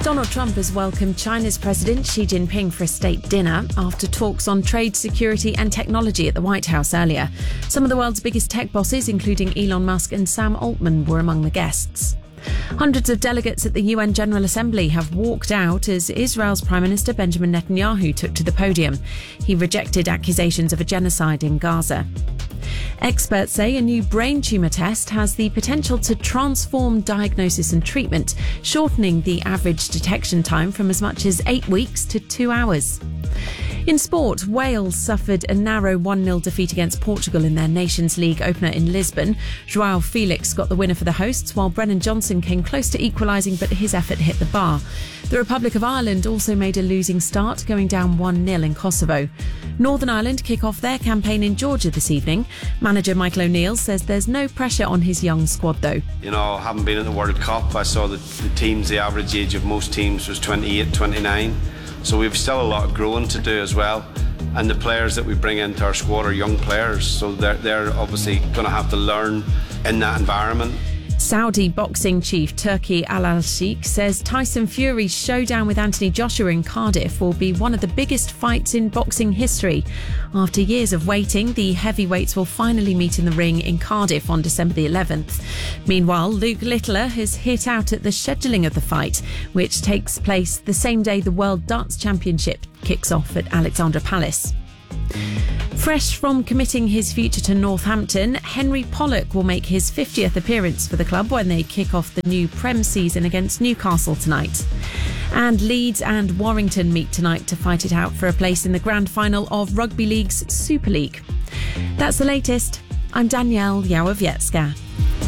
Donald Trump has welcomed China's President Xi Jinping for a state dinner after talks on trade, security and technology at the White House earlier. Some of the world's biggest tech bosses, including Elon Musk and Sam Altman, were among the guests. Hundreds of delegates at the UN General Assembly have walked out as Israel's Prime Minister Benjamin Netanyahu took to the podium. He rejected accusations of a genocide in Gaza. Experts say a new brain tumour test has the potential to transform diagnosis and treatment, shortening the average detection time from as much as 8 weeks to 2 hours. In sport, Wales suffered a narrow 1-0 defeat against Portugal in their Nations League opener in Lisbon. João Felix got the winner for the hosts, while Brennan Johnson came close to equalising, but his effort hit the bar. The Republic of Ireland also made a losing start, going down 1-0 in Kosovo. Northern Ireland kick off their campaign in Georgia this evening. Manager Michael O'Neill says there's no pressure on his young squad, though. Having been in the World Cup, I saw that the average age of most teams was 28, 29. So we've still a lot of growing to do as well. And the players that we bring into our squad are young players, so they're obviously going to have to learn in that environment. Saudi boxing chief Turki Al-Sheikh says Tyson Fury's showdown with Anthony Joshua in Cardiff will be one of the biggest fights in boxing history. After years of waiting, the heavyweights will finally meet in the ring in Cardiff on December the 11th. Meanwhile, Luke Littler has hit out at the scheduling of the fight, which takes place the same day the World Darts Championship kicks off at Alexandra Palace. Fresh from committing his future to Northampton, Henry Pollock will make his 50th appearance for the club when they kick off the new Prem season against Newcastle tonight. And Leeds and Warrington meet tonight to fight it out for a place in the grand final of Rugby League's Super League. That's the latest. I'm Danielle Yawowiecka.